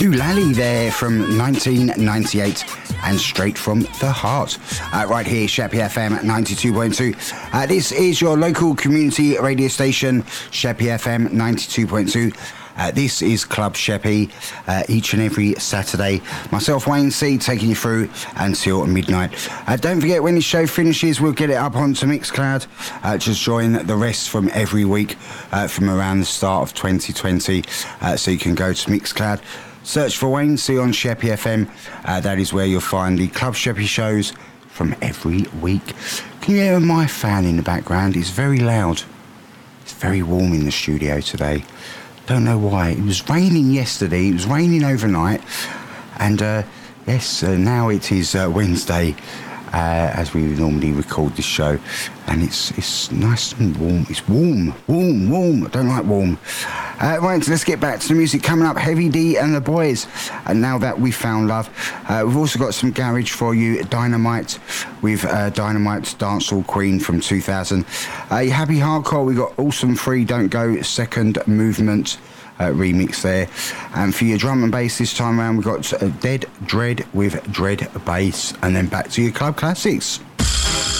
Doolally there from 1998 and Straight from the Heart. Right here, Sheppey FM at 92.2. This is your local community radio station, Sheppey FM 92.2. This is Club Sheppey, each and every Saturday. Myself, Wayne C, taking you through until midnight. Don't forget, when the show finishes, we'll get it up onto Mixcloud. Just join the rest from every week from around the start of 2020. So you can go to Mixcloud, search for Wayne C on Sheppey FM. That is where you'll find the Club Sheppey shows from every week. Can you hear my fan in the background? It's very loud. It's very warm in the studio today. Don't know why. It was raining yesterday. It was raining overnight. And yes, now it is Wednesday, as we normally record this show. And it's nice and warm. It's warm. I don't like warm. Right, so let's get back to the music. Coming up, Heavy D and the Boys. And Now That We Found Love. We've also got some garage for you. Dynamite with Dynamite's Dancehall Queen from 2000. Happy Hardcore, we got Awesome 3 Don't Go Second Movement remix there. And for your drum and bass this time around, we've got Dead Dread with Dread Bass. And then back to your club classics.